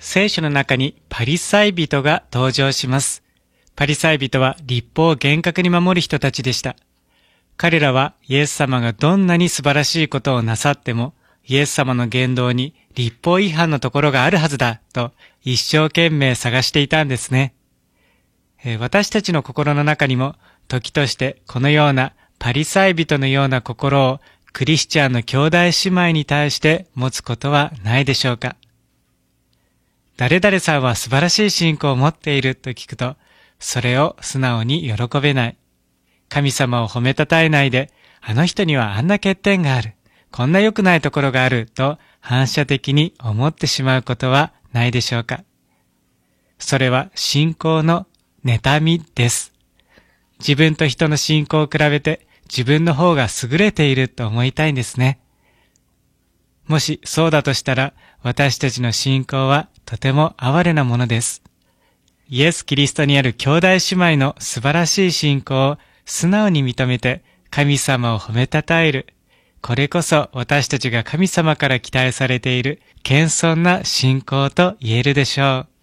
聖書の中にパリサイ人が登場します。パリサイ人は律法を厳格に守る人たちでした。彼らはイエス様がどんなに素晴らしいことをなさっても、イエス様の言動に律法違反のところがあるはずだと一生懸命探していたんですね。私たちの心の中にも時としてこのようなパリサイ人のような心をクリスチャンの兄弟姉妹に対して持つことはないでしょうか。誰々さんは素晴らしい信仰を持っていると聞くと、それを素直に喜べない。神様を褒めたたえないで、あの人にはあんな欠点がある。こんな良くないところがあると反射的に思ってしまうことはないでしょうか。それは信仰の妬みです。自分と人の信仰を比べて自分の方が優れていると思いたいんですね。もしそうだとしたら私たちの信仰はとても哀れなものです。イエス・キリストにある兄弟姉妹の素晴らしい信仰を素直に認めて神様を褒めたたえる。これこそ私たちが神様から期待されている謙遜な信仰と言えるでしょう。